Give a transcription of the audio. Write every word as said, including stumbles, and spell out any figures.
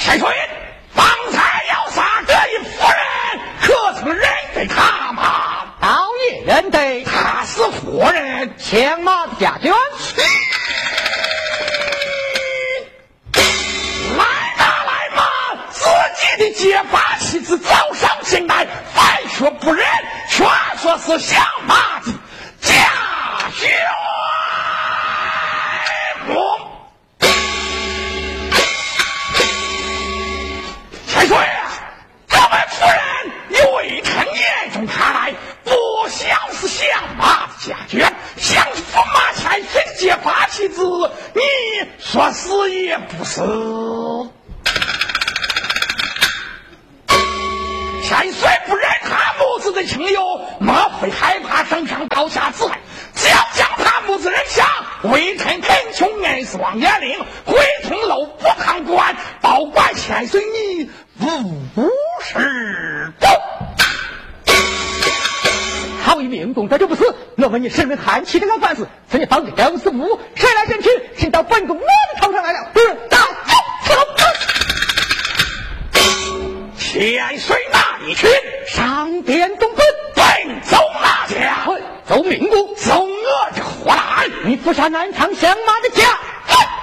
太岁，方才要杀这一夫人，可曾认得他吗？ 倒也认得， 他是夫人牵马的家眷。 来嘛来嘛，自己的结发妻子早上醒来，反说不认，全说是相马的家眷。太岁啊，这位夫人有未成眼中看来，不像是相马的家眷，像是驸马差分结发妻子，你说是也不是？太岁不认他母子的情由，莫非害怕升上刀下之来？只要将他母子人下，微臣恳求恩师王延龄回通楼不康官，保管千岁你无事不。 好一名公，这就不是。若问你身为汉气这个官司，曾经放的六十五，谁来审去？请到本宫我的头上来了。嗯，打千岁哪里去？ 上殿东奔， 奔走哪家？ 走明宫， 走我这活来。 你服下南昌相马的家